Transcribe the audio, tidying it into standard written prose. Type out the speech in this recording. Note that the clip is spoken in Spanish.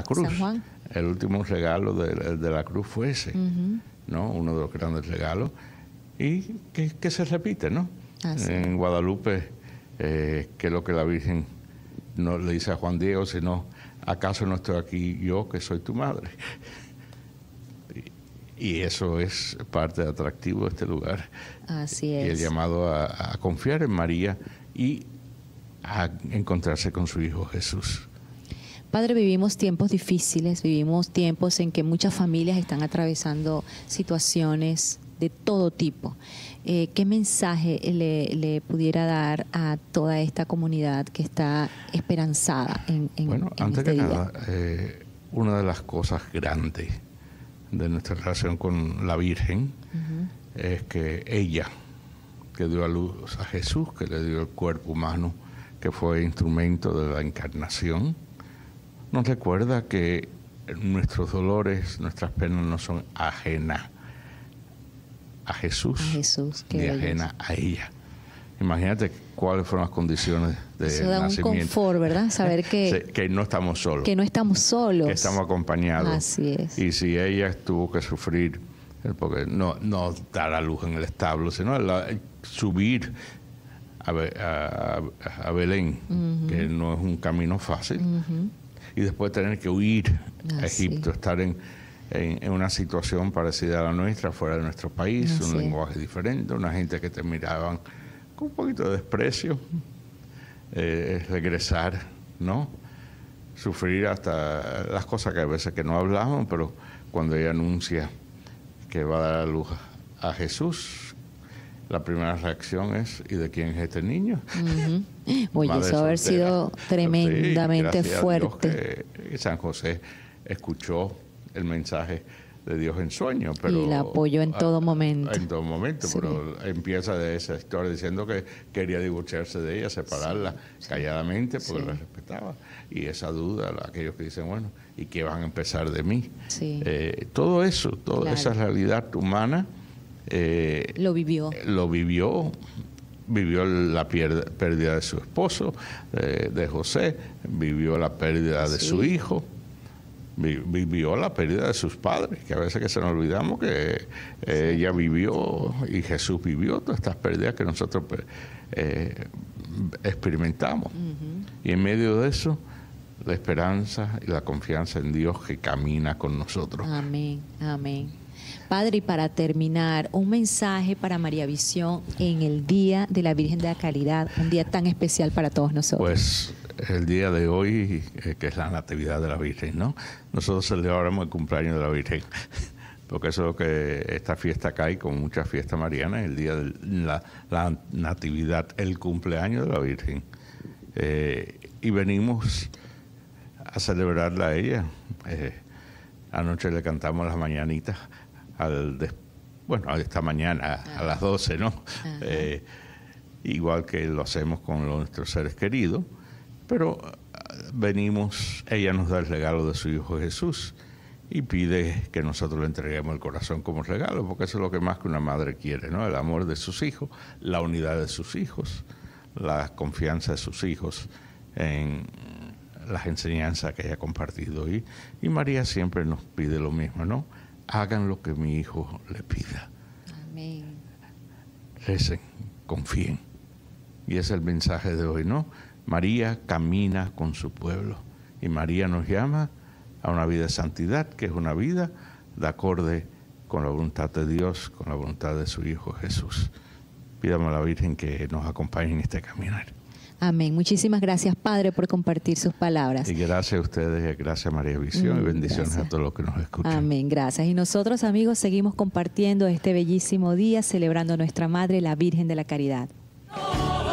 cruz. San Juan. El último regalo de la cruz fue ese, ¿no? Uno de los grandes regalos. Y que se repite, ¿no? En Guadalupe, que es lo que la Virgen no le dice a Juan Diego, sino, ¿acaso no estoy aquí yo, que soy tu madre? Y eso es parte de atractivo de este lugar. Así es. Y el llamado a confiar en María y a encontrarse con su Hijo Jesús. Padre, vivimos tiempos difíciles, vivimos tiempos en que muchas familias están atravesando situaciones de todo tipo. ¿Qué mensaje le pudiera dar a toda esta comunidad que está esperanzada en Bueno, en antes este que día? nada, una de las cosas grandes de nuestra relación con la Virgen es que ella, que dio a luz a Jesús, que le dio el cuerpo humano, que fue instrumento de la encarnación, nos recuerda que nuestros dolores, nuestras penas no son ajenas a Jesús, ni ajenas a ella. Imagínate cuáles fueron las condiciones de Eso da nacimiento. un confort, ¿verdad? Saber que no estamos solos. Que no estamos solos. Que estamos acompañados. Así es. Y si ella tuvo que sufrir, porque no dar a luz en el establo, sino subir a Belén, que no es un camino fácil, y después tener que huir a Egipto, estar en una situación parecida a la nuestra, fuera de nuestro país, un lenguaje diferente, una gente que te miraban con un poquito de desprecio, regresar, ¿no? Sufrir hasta las cosas que a veces que no hablamos, pero cuando ella anuncia que va a dar a luz a Jesús, la primera reacción es, ¿y de quién es este niño? Oye, Madre eso haber soltera. sido tremendamente fuerte. Que San José escuchó el mensaje de Dios en sueño, pero y la apoyó en todo momento. En todo momento, Sí. pero empieza de esa historia diciendo que quería divorciarse de ella, separarla calladamente porque la respetaba. Y esa duda, aquellos que dicen, bueno, ¿y qué van a empezar de mí? Sí. Todo eso, toda esa realidad humana, lo vivió. Vivió la pérdida de su esposo, de José, vivió la pérdida de su hijo, vivió la pérdida de sus padres, que a veces que se nos olvidamos que ella vivió y Jesús vivió todas estas pérdidas que nosotros experimentamos. Y en medio de eso, la esperanza y la confianza en Dios que camina con nosotros. Amén, amén. Padre, y para terminar, un mensaje para María Visión en el Día de la Virgen de la Caridad, un día tan especial para todos nosotros. Pues el día de hoy, que es la Natividad de la Virgen, ¿no? Nosotros celebramos el cumpleaños de la Virgen, porque eso es lo que esta fiesta cae con muchas fiestas marianas, el día de la Natividad, el cumpleaños de la Virgen. Y venimos a celebrarla a ella. Anoche le cantamos las mañanitas esta mañana a las 12, ¿no? Igual que lo hacemos con nuestros seres queridos, pero venimos, ella nos da el regalo de su Hijo Jesús y pide que nosotros le entreguemos el corazón como regalo, porque eso es lo que más que una madre quiere, ¿no? El amor de sus hijos, la unidad de sus hijos, la confianza de sus hijos en las enseñanzas que ella ha compartido. Y María siempre nos pide lo mismo, ¿no? Hagan lo que mi hijo le pida. Amén. Recen, confíen. Y ese es el mensaje de hoy, ¿no? María camina con su pueblo. Y María nos llama a una vida de santidad, que es una vida de acorde con la voluntad de Dios, con la voluntad de su Hijo Jesús. Pidamos a la Virgen que nos acompañe en este caminar. Amén. Muchísimas gracias, Padre, por compartir sus palabras. Y gracias a ustedes, y gracias a María Visión, y bendiciones gracias a todos los que nos escuchan. Amén, gracias. Y nosotros, amigos, seguimos compartiendo este bellísimo día, celebrando a nuestra Madre, la Virgen de la Caridad.